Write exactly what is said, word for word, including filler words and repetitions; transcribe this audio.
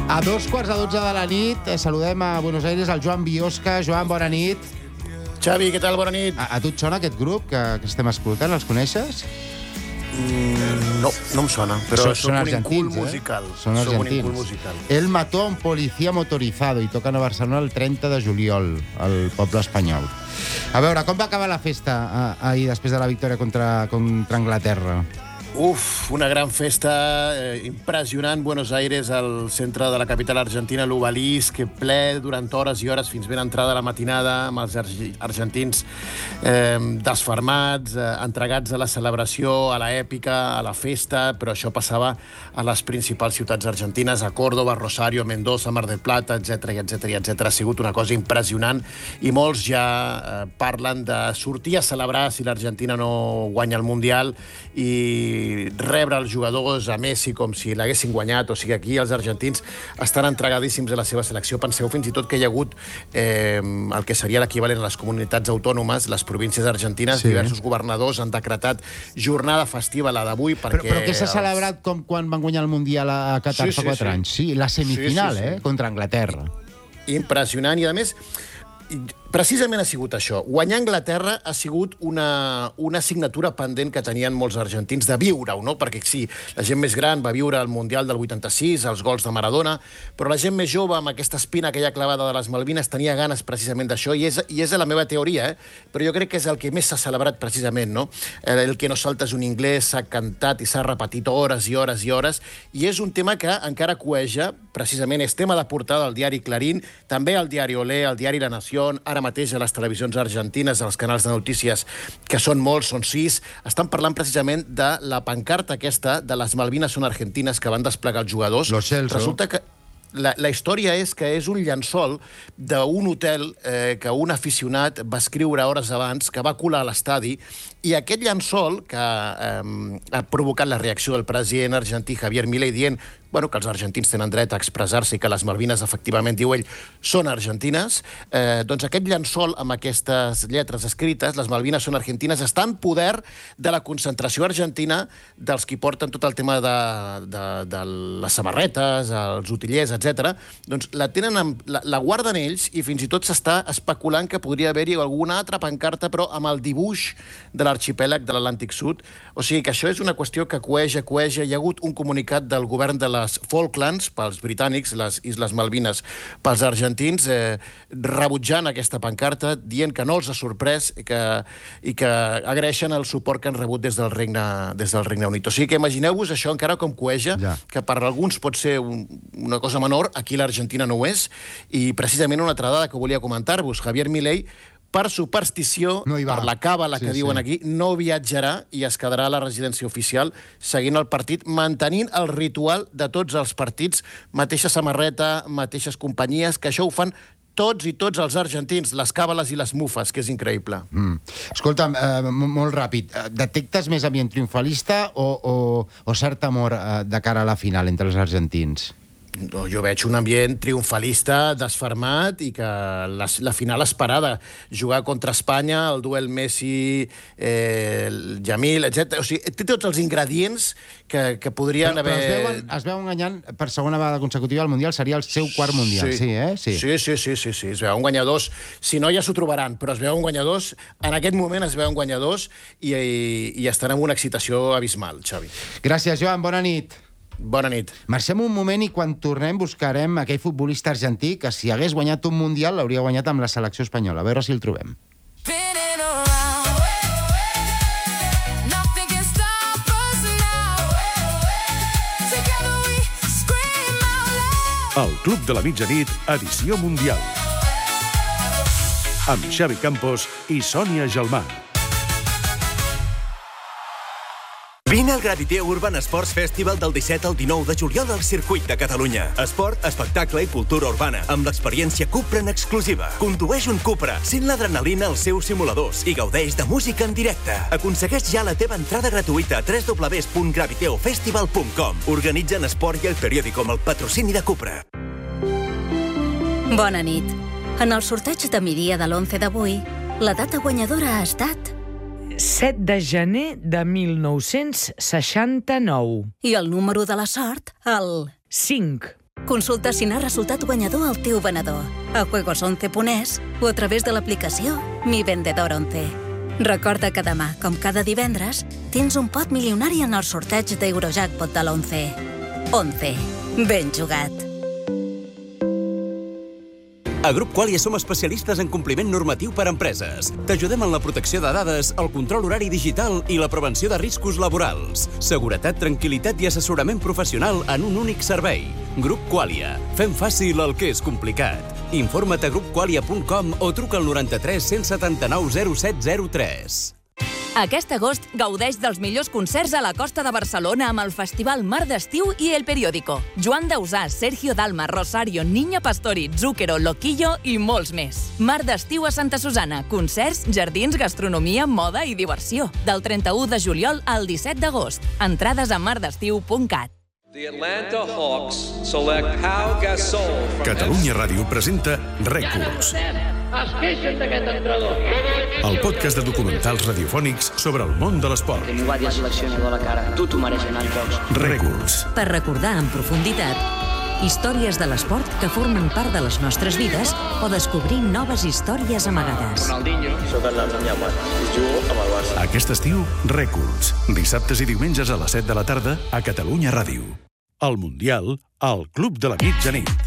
A dos quarts de dotze de la nit eh, saludem a Buenos Aires el Joan Biosca. Joan, bona nit. Xavi, què tal? Bona nit. A, a tu et sona aquest grup que, que estem escoltant? Els coneixes? Mm, no, no em sona, però Són- soc són un argentins, incul eh? musical. Són Soc un argentins. incul musical. Él mató a un policía motorizado i toquen a Barcelona el trenta de juliol, al poble espanyol. A veure, com va acabar la festa eh, ahir després de la victòria contra, contra Anglaterra? Uf, una gran festa eh, impressionant. Buenos Aires, al centre de la capital argentina, l'Obelisc, ple durant hores i hores, fins ben entrada a la matinada, amb els arg argentins eh, desfermats, eh, entregats a la celebració, a la èpica, a la festa, però això passava a les principals ciutats argentines, a Córdoba, Rosario, Mendoza, Mar del Plata, etcètera, etcètera, etcètera. Ha sigut una cosa impressionant i molts ja eh, parlen de sortir a celebrar si l'Argentina no guanya el Mundial i rebre els jugadors a Messi com si l'haguessin guanyat. O sigui, aquí els argentins estan entregadíssims a la seva selecció. Penseu fins i tot que hi ha hagut eh, el que seria l'equivalent a les comunitats autònomes, les províncies argentines. Sí. Diversos governadors han decretat jornada festiva, la d'avui, perquè... Però, però que s'ha els- celebrat com quan van guanyar el Mundial a Qatar Sí, fa sí, quatre sí. anys. Sí, la semifinal, Sí, sí, sí. eh, contra Anglaterra. Impressionant. I, a més, precisament ha sigut això. Guanyar Anglaterra ha sigut una, una assignatura pendent que tenien molts argentins de viure-ho, no? Perquè sí, la gent més gran va viure el Mundial del vuitanta-sis, els gols de Maradona, però la gent més jove, amb aquesta espina que hi ha clavada de les Malvines, tenia ganes precisament d'això, i és, i és la meva teoria, eh? Però jo crec que és el que més s'ha celebrat precisament, no? El que no salta és un inglès, s'ha cantat i s'ha repetit hores i hores i hores, i és un tema que encara cueja, precisament és tema de portada al diari Clarín, també al diari Olé, al diari La Nació, ara mateix a les televisions argentines, als canals de notícies, que són molts, són sis, estan parlant precisament de la pancarta aquesta de les Malvines són argentines que van desplegar els jugadors. Lo Celso. Resulta que la, la història és que és un llençol d'un hotel eh, que un aficionat va escriure hores abans, que va colar a l'estadi, i aquest llençol, que eh, ha provocat la reacció del president argentí Javier Milei dient bueno, que els argentins tenen dret a expressar-se i que les Malvines, efectivament, diu ell, són argentines, eh, doncs aquest llençol amb aquestes lletres escrites, les Malvines són argentines, està en poder de la concentració argentina dels qui porten tot el tema de, de, de les samarretes, els utillers, etcètera. Doncs la, tenen amb, la, la guarden ells i fins i tot s'està especulant que podria haver-hi alguna altra pancarta, però amb el dibuix de l'arxipèlag de l'Atlàntic Sud. O sigui que això és una qüestió que cueja, cueja. Hi ha hagut un comunicat del govern de les Falklands, pels britànics, les Isles Malvines, pels argentins, eh, rebutjant aquesta pancarta, dient que no els ha sorprès i que, i que agraeixen el suport que han rebut des del Regne, des del Regne Unit. O sigui que imagineu-vos això encara com cueja, Ja. que per alguns pot ser un, una cosa menor, aquí l'Argentina no ho és, i precisament una altra dada que volia comentar-vos, Javier Milei, per superstició, No hi va. per la càbala Sí, que diuen sí. aquí, no viatjarà i es quedarà a la residència oficial seguint el partit, mantenint el ritual de tots els partits, mateixa samarreta, mateixes companyies, que això ho fan tots i tots els argentins, les càbales i les mufes, que és increïble. Mm. Escolta'm, eh, molt ràpid, eh, detectes més ambient triomfalista o, o, o cert amor eh, de cara a la final entre els argentins? No, jo veig un ambient triomfalista, desfermat, i que la, la final esperada, jugar contra Espanya, el duel Messi, eh, el Yamil, etcètera. O sigui, té tots els ingredients que, que podrien Però, però haver... es, veuen, es veuen guanyant per segona vegada consecutiva al Mundial, seria el seu quart Mundial, sí, eh? Sí. Sí, sí, sí, sí, sí, es veuen guanyadors. Si no, ja s'ho trobaran, però es veuen guanyadors. En aquest moment es veuen guanyadors i, i, i estan en una excitació abismal, Xavi. Gràcies, Joan, bona nit. Bona nit. Marxem un moment i quan tornem buscarem aquell futbolista argentí que si hagués guanyat un Mundial l'hauria guanyat amb la selecció espanyola. A veure si el trobem. El Club de la Mitjanit, edició mundial. Amb Xavi Campos i Sònia Gelmà. Vine al Graviteo Urban Sports Festival del disset al dinou de juliol al Circuit de Catalunya. Esport, espectacle i cultura urbana, amb l'experiència Cupra en exclusiva. Condueix un Cupra, sent l'adrenalina als seus simuladors i gaudeix de música en directe. Aconsegueix ja la teva entrada gratuïta a w w w punt graviteo festival punt com. Organitzen Esport i el periòdico amb el patrocini de Cupra. Bona nit. En el sorteig de migdia de l'onze d'avui, la data guanyadora ha estat set de gener de mil nou-cents seixanta-nou. I el número de la sort, el cinc. Consulta si n'ha resultat guanyador el teu venedor a juegos once punt es o a través de l'aplicació Mi Vendedor once. Recorda que demà, com cada divendres, tens un pot milionari en el sorteig d'Eurojackpot de l'once. once. Ben jugat. A Grup Qualia som especialistes en compliment normatiu per a empreses. T'ajudem en la protecció de dades, el control horari digital i la prevenció de riscos laborals. Seguretat, tranquil·litat i assessorament professional en un únic servei. Grup Qualia. Fem fàcil el que és complicat. Informa't a grup qualia punt com o truca al noranta-tres cent setanta-nou zero set zero tres. Aquest agost gaudeix dels millors concerts a la costa de Barcelona amb el Festival Mar d'Estiu i El Periódico. Joan Dausà, Sergio Dalma, Rosario, Niña Pastori, Zúquero, Loquillo i molts més. Mar d'Estiu a Santa Susana. Concerts, jardins, gastronomia, moda i diversió. Del trenta-u de juliol al disset d'agost. Entrades a mar d'estiu punt cat. The Atlanta Hawks select Pau Gasol. Catalunya Ràdio presenta Rècords. Es queixen d'aquest entrenador. El podcast de documentals radiofònics sobre el món de l'esport. Que m'ho va dir el seleccionador a la cara. Tu t'ho mereixes, anar als jocs. Rècords. Per recordar en profunditat històries de l'esport que formen part de les nostres vides o descobrir noves històries amagades. Ronaldinho. Soc el Lamine. Jugo amb el Barça. Aquest estiu, Rècords. Dissabtes i diumenges a les set de la tarda a Catalunya Ràdio. El Mundial, al Club de la Mitjanit.